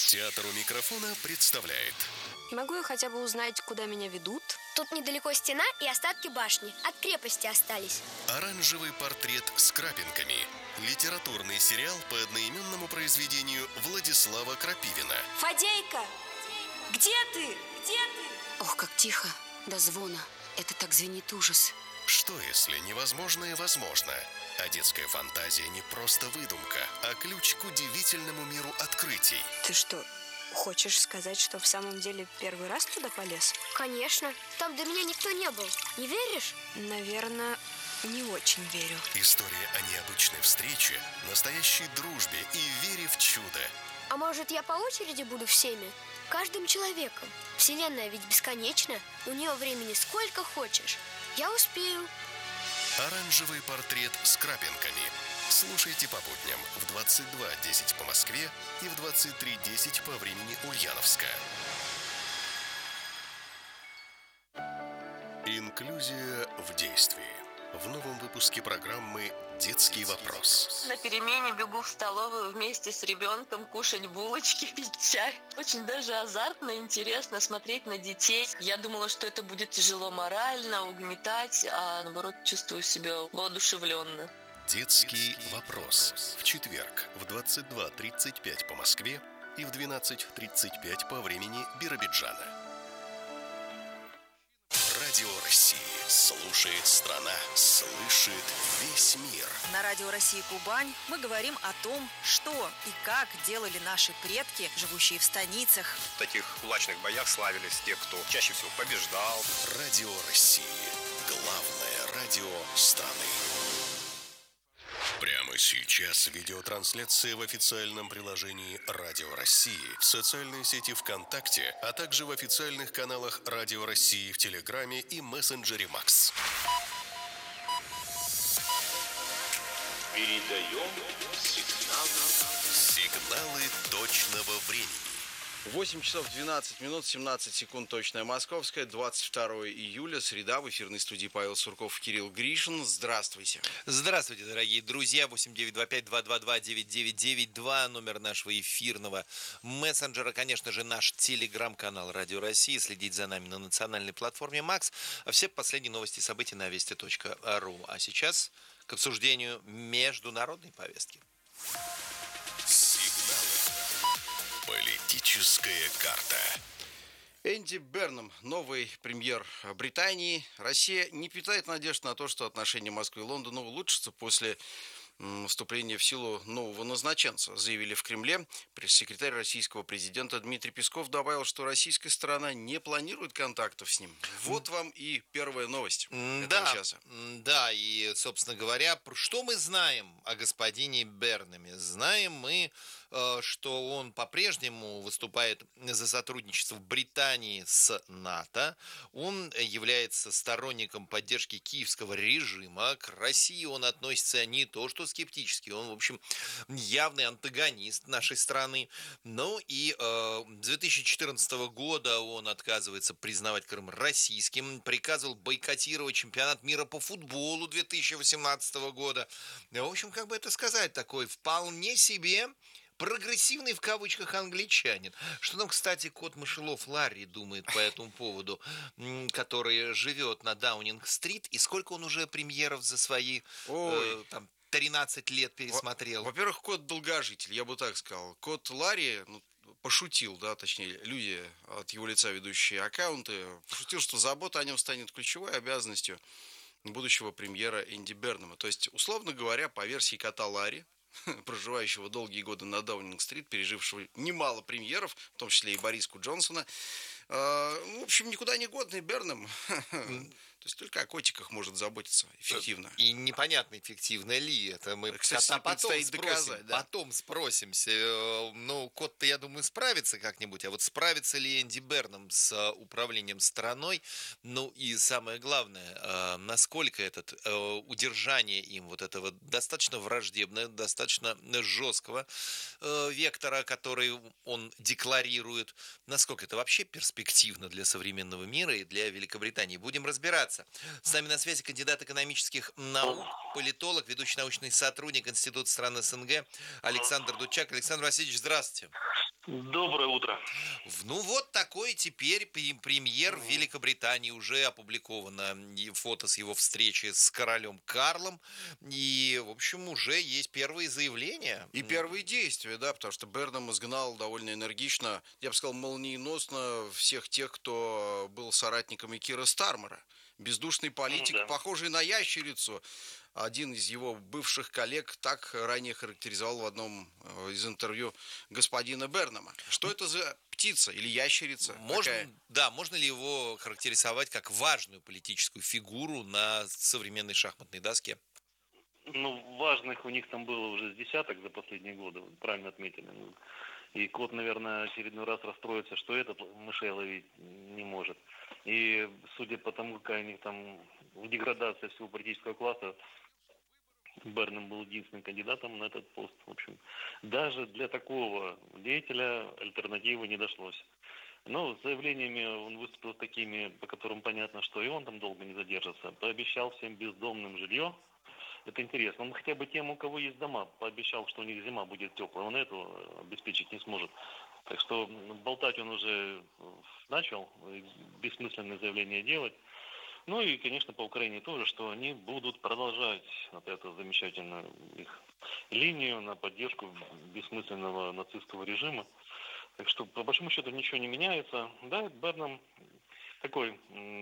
Театр у микрофона представляет. Могу я хотя бы узнать, куда меня ведут? Тут недалеко стена и остатки башни. От крепости остались. Оранжевый портрет с крапинками. Литературный сериал по одноименному произведению Владислава Крапивина. Фадейка! Где ты? Где ты? Ох, как тихо, до звона. Это так звенит ужас. Что, если невозможное возможно? А детская фантазия не просто выдумка, а ключ к удивительному миру открытий. Ты что, хочешь сказать, что в самом деле первый раз туда полез? Конечно. Там до меня никто не был. Не веришь? Наверное, не очень верю. История о необычной встрече, настоящей дружбе и вере в чудо. А может, я по очереди буду всеми? Каждым человеком. Вселенная ведь бесконечна. У нее времени сколько хочешь. Я успею. Оранжевый портрет с крапинками. Слушайте по будням в 22:10 по Москве и в 23:10 по времени Ульяновска. Инклюзия в действии. В новом выпуске программы «Детский вопрос». На перемене бегу в столовую вместе с ребенком кушать булочки, пить чай. Очень даже азартно, интересно смотреть на детей. Я думала, что это будет тяжело морально, угнетать, а наоборот чувствую себя воодушевленно. «Детский вопрос». В четверг в 22:35 по Москве и в 12:35 по времени Биробиджана. Радио России. Слушает страна, слышит весь мир. На Радио России Кубань мы говорим о том, что и как делали наши предки, живущие в станицах. В таких кулачных боях славились те, кто чаще всего побеждал. Радио России. Главное радио страны. Прямо сейчас видеотрансляция в официальном приложении Радио России, в социальной сети ВКонтакте, а также в официальных каналах Радио России в Телеграме и мессенджере Макс. Передаем Сигналы точного времени. 8 часов 12 минут, 17 секунд, точная московская, 22 июля, среда, в эфирной студии Павел Сурков, Кирилл Гришин. Здравствуйте. Здравствуйте, дорогие друзья. 8925-222-9992, номер нашего эфирного мессенджера. Конечно же, наш телеграм-канал Радио России. Следить за нами на национальной платформе Макс. Все последние новости и события на вести.ру. А сейчас к обсуждению международной повестки. Политическая карта. Энди Бернам, новый премьер Британии. Россия не питает надежд на то, что отношения Москвы и Лондона улучшатся после вступления в силу нового назначенца, заявили в Кремле. Пресс-секретарь российского президента Дмитрий Песков добавил, что российская сторона не планирует контактов с ним. Вот вам и первая новость этого часа. Да, и, собственно говоря, что мы знаем о господине Бернаме? Знаем мы, что он по-прежнему выступает за сотрудничество Британии с НАТО. Он является сторонником поддержки киевского режима. К России он относится не то что скептически, он, в общем, явный антагонист нашей страны. Ну и с 2014 года он отказывается признавать Крым российским, приказывал бойкотировать чемпионат мира по футболу 2018 года. В общем, как бы это сказать, такой вполне себе прогрессивный в кавычках англичанин. Что там, кстати, кот Мышелов Ларри думает по этому поводу, который живет на Даунинг-стрит, и сколько он уже премьеров за свои там 13 лет пересмотрел? Во-первых, кот долгожитель, я бы так сказал. Кот Ларри, пошутил, да, точнее, люди от его лица, ведущие аккаунты, пошутил, что забота о нем станет ключевой обязанностью будущего премьера Энди Бернама. То есть, условно говоря, по версии кота Ларри, проживающего долгие годы на Даунинг-стрит, пережившего немало премьеров, в том числе и Бориску Джонсона. В общем, никуда не годный Бернам. То есть только о котиках может заботиться эффективно. И непонятно, эффективно ли это. Мы кота потом спросим. Да. Потом спросимся. Ну, кот-то, я думаю, справится как-нибудь. А вот справится ли Энди Бернам с управлением страной? Ну и самое главное, насколько удержание им вот этого достаточно враждебного, достаточно жесткого вектора, который он декларирует, насколько это вообще перспективно для современного мира и для Великобритании. Будем разбираться. С нами на связи кандидат экономических наук, политолог, ведущий научный сотрудник Института стран СНГ Александр Дучак. Александр Васильевич, здравствуйте. Доброе утро. Ну вот такой теперь премьер в Великобритании. Уже опубликовано фото с его встречи с королем Карлом. И, в общем, уже есть первые заявления. И первые действия, да, потому что Бернам изгнал довольно энергично, я бы сказал, молниеносно всех тех, кто был соратниками Кира Стармера. Бездушный политик, Да. похожий на ящерицу. Один из его бывших коллег так ранее характеризовал в одном из интервью господина Бернама. Что это за птица или ящерица? Можно ли его характеризовать как важную политическую фигуру на современной шахматной доске? Ну, важных у них там было уже с десяток за последние годы, вы правильно отметили. И кот, наверное, очередной раз расстроится, что этот мышей ловить не может. И судя по тому, какая у них там деградация всего политического класса, Бернам был единственным кандидатом на этот пост. В общем, даже для такого деятеля альтернативы не нашлось. Но с заявлениями он выступил такими, по которым понятно, что и он там долго не задержится. Пообещал всем бездомным жилье. Это интересно. Он хотя бы тем, у кого есть дома, пообещал, что у них зима будет теплая. Он этого обеспечить не сможет. Так что болтать он уже начал, бессмысленные заявления делать. Ну и, конечно, по Украине тоже, что они будут продолжать вот эту замечательную их линию на поддержку бессмысленного нацистского режима. Так что, по большому счету, ничего не меняется. Да, Бернам такой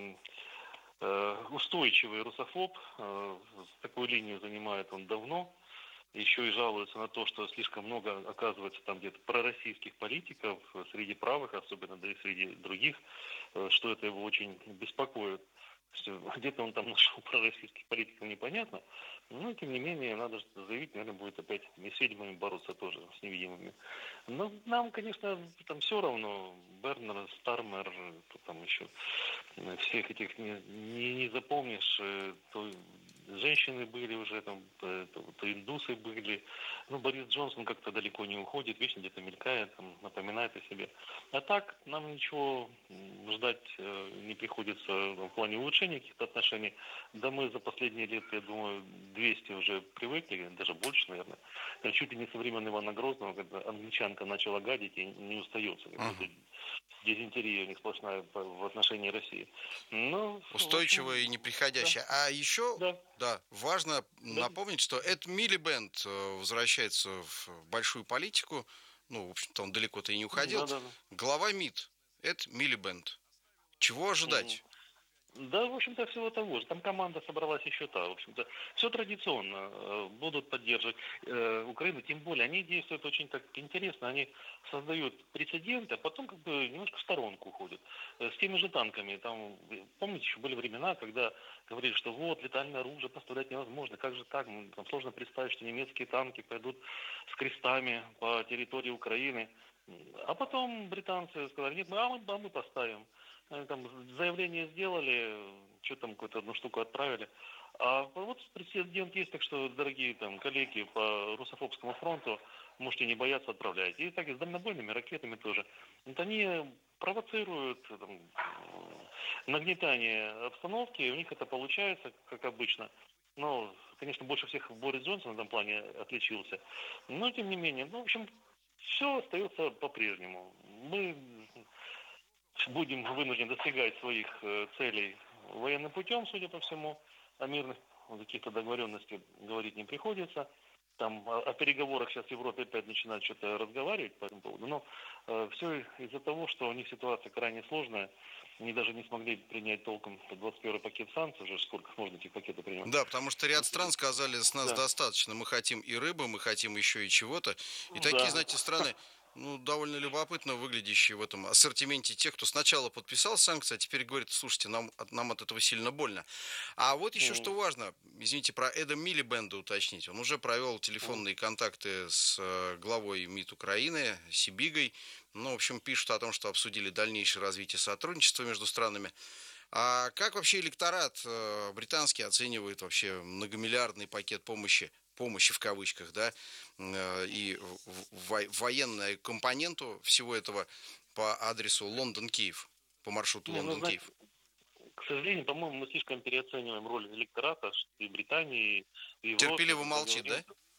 устойчивый русофоб. Такую линию занимает он давно. Еще и жалуется на то, что слишком много оказывается там где-то пророссийских политиков среди правых, особенно, да и среди других, что это его очень беспокоит. Где-то он там нашел пророссийских политиков, непонятно. Но, тем не менее, надо заявить, наверное, будет опять не с ведьмами бороться тоже, с невидимыми. Но нам, конечно, там все равно. Бернер, Стармер, там еще всех этих не запомнишь. То женщины были уже, там, то индусы были. Ну, Борис Джонсон как-то далеко не уходит, вечно где-то мелькает, там, напоминает о себе. А так нам ничего ждать не приходится в плане улучшения каких-то отношений. Да мы за последние лет, я думаю, 200 уже привыкли, даже больше, наверное. Чуть ли не со времен Ивана Грозного, когда англичанка начала гадить и не устается. Дизентерия не сплошная в отношении России. Но, устойчивая и неприходящая. Да. А еще важно напомнить, что Эд Милибенд возвращается в большую политику. Ну, в общем-то, он далеко-то и не уходил. Глава МИД Эд Милибенд. Чего ожидать? Да, в общем-то, всего того же. Там команда собралась еще та. В общем-то, все традиционно. Будут поддерживать Украину. Тем более, они действуют очень так интересно. Они создают прецеденты, а потом как бы немножко в сторонку уходят. С теми же танками. Там, помните, еще были времена, когда говорили, что вот, летальное оружие поставлять невозможно. Как же так? Там сложно представить, что немецкие танки пойдут с крестами по территории Украины. А потом британцы сказали, нет, мы поставим. Там заявление сделали, что там какую-то одну штуку отправили. А вот прецедент есть, так что, дорогие там коллеги по русофобскому фронту, можете не бояться, отправлять. И так и с дальнобойными ракетами тоже. Вот они провоцируют там, нагнетание обстановки, и у них это получается, как обычно. Но, конечно, больше всех Борис Джонсон в этом плане отличился. Но, тем не менее, в общем, все остается по-прежнему. Мы будем вынуждены достигать своих целей военным путем, судя по всему. О мирных каких-то договоренностях говорить не приходится. Там о переговорах сейчас в Европе опять начинают что-то разговаривать по этому поводу. Но все из-за того, что у них ситуация крайне сложная. Они даже не смогли принять толком 21-й пакет санкций, уже сколько можно этих пакетов принимать. Да, потому что ряд стран сказали, с нас достаточно, мы хотим и рыбы, мы хотим еще и чего-то. И такие, знаете, страны, довольно любопытно выглядящие в этом ассортименте тех, кто сначала подписал санкции, а теперь говорит, слушайте, нам от этого сильно больно. А вот еще что важно, извините, про Эда Милибенда уточнить. Он уже провел телефонные контакты с главой МИД Украины, Сибигой. В общем, пишут о том, что обсудили дальнейшее развитие сотрудничества между странами. А как вообще электорат британский оценивает вообще многомиллиардный пакет помощи в кавычках, да, и военную компоненту всего этого по адресу Лондон-Киев, по маршруту Лондон-Киев? К сожалению, по-моему, мы слишком переоцениваем роль электората и Британии, и Европы. Терпеливо молчит, да?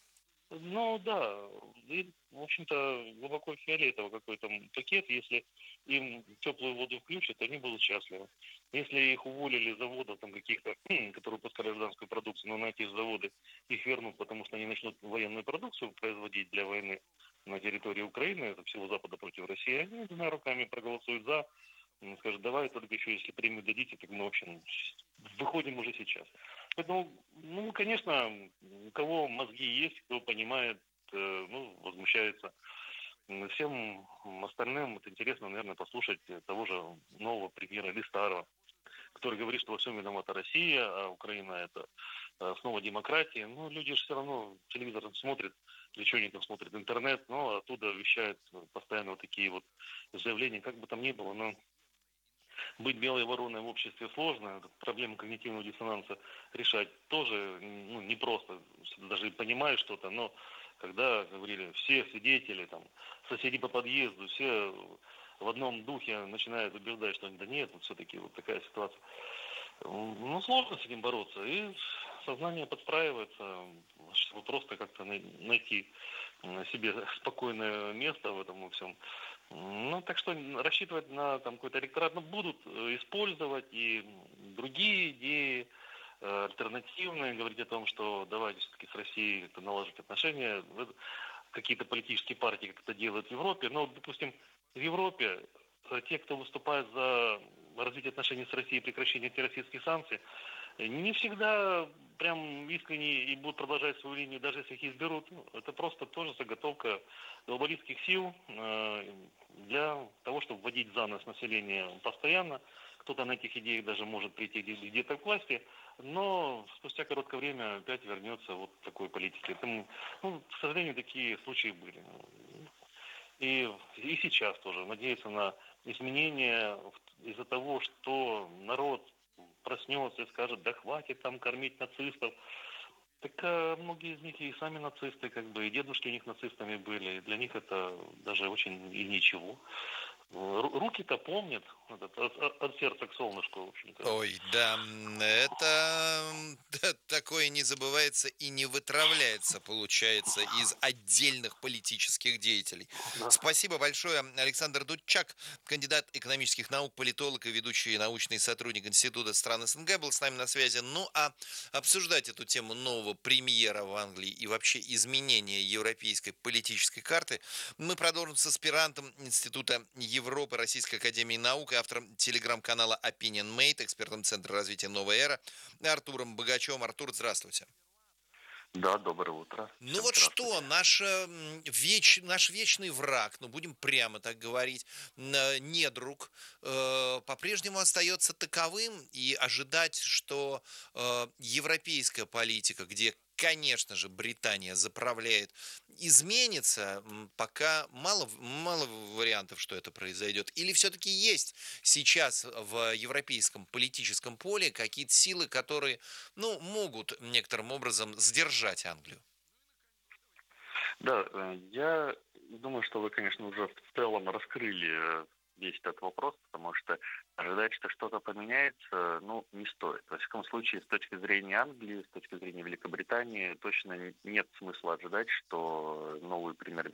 Ну да, и, в общем-то, глубоко фиолетово какой там пакет, если им теплую воду включат, они будут счастливы. Если их уволили с заводов там каких-то, которые выпускали гражданскую продукцию, но на эти же заводы их вернут, потому что они начнут военную продукцию производить для войны на территории Украины, это всего Запада против России, они двумя руками проголосуют за, скажут, давай только еще если премию дадите, так мы, в общем, выходим уже сейчас. Поэтому, ну, конечно, у кого мозги есть, кто понимает, возмущается. Всем остальным вот интересно, наверное, послушать того же нового премьера или старого, который говорит, что во всем виновата Россия, а Украина это снова демократия. Ну, люди же все равно телевизор смотрят, или что они там смотрят, интернет, но оттуда вещают постоянно вот такие вот заявления, как бы там ни было, но быть белой вороной в обществе сложно, проблему когнитивного диссонанса решать тоже непросто, даже понимаешь что-то, но когда говорили все свидетели, там, соседи по подъезду, все в одном духе начинают убеждать, что да нет, вот все-таки вот такая ситуация. Ну, сложно с этим бороться, и сознание подстраивается, чтобы просто как-то найти себе спокойное место в этом во всем. Ну, так что рассчитывать на там какой-то электорат, будут использовать и другие идеи, альтернативные, говорить о том, что давайте все-таки с Россией как-то наладить отношения, какие-то политические партии как это делают в Европе, но, допустим, в Европе те, кто выступает за развитие отношений с Россией и прекращение антироссийских санкций, не всегда прям искренне и будут продолжать свою линию, даже если их изберут. Это просто тоже заготовка глобалистских сил для того, чтобы вводить за нос население постоянно. Кто-то на этих идеях даже может прийти где-то к власти, но спустя короткое время опять вернется вот к такой политике. Поэтому, к сожалению, такие случаи были. И сейчас тоже надеяться на изменения из-за того, что народ проснется и скажет, да хватит там кормить нацистов. Так многие из них и сами нацисты, как бы, и дедушки у них нацистами были. И для них это даже очень и ничего. Руки-то помнят от сердца к солнышку, в общем-то. Ой, да, это такое не забывается и не вытравляется, получается, из отдельных политических деятелей. Да. Спасибо большое. Александр Дудчак, кандидат экономических наук, политолог и ведущий научный сотрудник Института стран СНГ, был с нами на связи. Ну, а обсуждать эту тему нового премьера в Англии и вообще изменения европейской политической карты мы продолжим с аспирантом Института Европы Российской академии наук и автором телеграм-канала Opinion Mate, экспертом Центра развития «Новая эра» Артуром Богачевым. Артур, здравствуйте. Да, доброе утро. Ну вот что, наш вечный враг, будем прямо так говорить, недруг, по-прежнему остается таковым, и ожидать, что европейская политика, где, конечно же, Британия заправляет, изменится, пока мало вариантов, что это произойдет. Или все-таки есть сейчас в европейском политическом поле какие-то силы, которые, могут некоторым образом сдержать Англию? Да, я думаю, что вы, конечно, уже в целом раскрыли весь этот вопрос, потому что ожидать, что что-то поменяется, не стоит. Во всяком случае, с точки зрения Англии, с точки зрения Великобритании, точно нет смысла ожидать, что новый премьер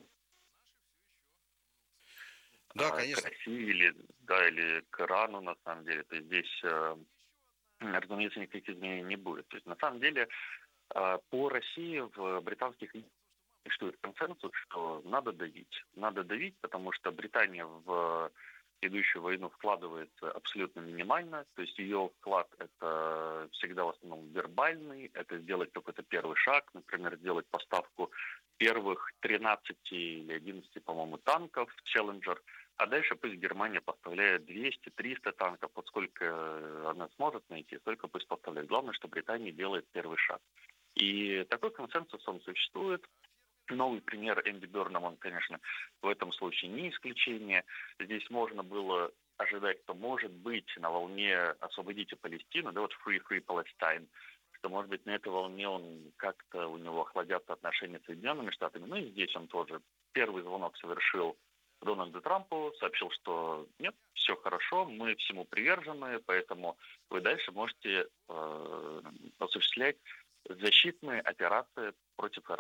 Да, конечно. к России или к Ирану, на самом деле. То есть здесь, разумеется, никаких изменений не будет. То есть, на самом деле, по России в британских существует консенсус, что надо давить. Надо давить, потому что Британия в идущую войну вкладывается абсолютно минимально. То есть ее вклад – это всегда в основном вербальный. Это сделать какой-то первый шаг, например, сделать поставку первых 13 или 11, по-моему, танков Challenger. А дальше пусть Германия поставляет 200-300 танков. Вот сколько она сможет найти, столько пусть поставляет. Главное, что Британия делает первый шаг. И такой консенсус, он существует. Новый пример Энди Бернам, он, конечно, в этом случае не исключение. Здесь можно было ожидать, что, может быть, на волне «Освободите Палестину», да, вот «Free Palestine», что, может быть, на этой волне он как-то, у него охладятся отношения с Соединенными Штатами. Ну и здесь он тоже первый звонок совершил Дональду Трампу, сообщил, что нет, все хорошо, мы всему привержены, поэтому вы дальше можете осуществлять защитные операции против Ирана.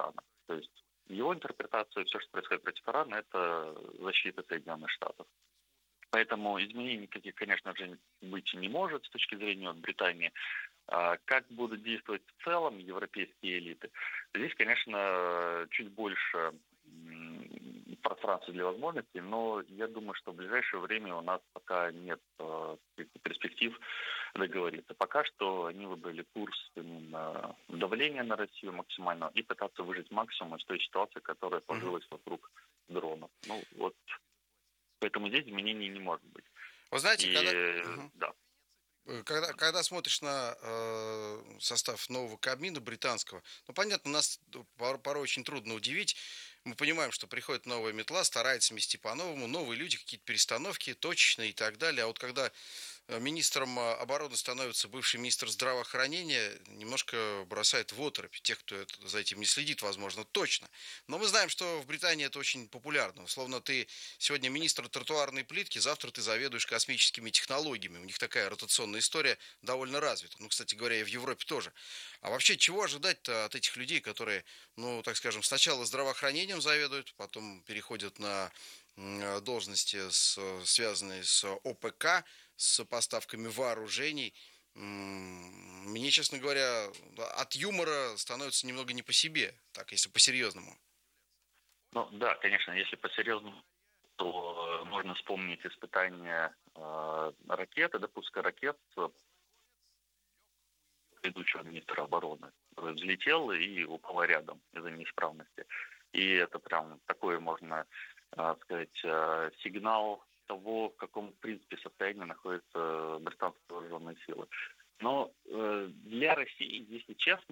То есть его интерпретация, все, что происходит против Ирана, это защита Соединенных Штатов. Поэтому изменений никаких, конечно же, быть не может с точки зрения Британии. Как будут действовать в целом европейские элиты? Здесь, конечно, чуть больше пространства для возможностей, но я думаю, что в ближайшее время у нас пока нет перспектив договориться. Пока что они выбрали курс именно давления на Россию максимально и пытаться выжать максимум из той ситуации, которая сложилась вокруг дронов. Ну вот, поэтому здесь изменений не может быть. Вы знаете, Да. Когда смотришь на состав нового Кабмина британского, ну, понятно, нас порой очень трудно удивить. Мы понимаем, что приходит новая метла, старается мести по-новому, новые люди, какие-то перестановки, точечные и так далее. А вот когда министром обороны становится бывший министр здравоохранения, немножко бросает в оторопь тех, кто за этим не следит, возможно, точно. Но мы знаем, что в Британии это очень популярно. Условно, ты сегодня министр тротуарной плитки, завтра ты заведуешь космическими технологиями. У них такая ротационная история довольно развита. Ну, кстати говоря, и в Европе тоже. А вообще, чего ожидать-то от этих людей, которые, ну, так скажем, сначала здравоохранением заведуют, потом переходят на должности, связанные с ОПК, с поставками вооружений. Мне, честно говоря, от юмора становится немного не по себе, так, если по-серьезному. Ну да, конечно, если по-серьезному, то можно вспомнить испытания ракеты, допуска ракет предыдущего министра обороны, который взлетел и упал рядом из-за неисправности. И это прям такой, можно сказать, сигнал того, в каком, в принципе, состоянии находятся британские вооруженные силы. Но для России, если честно,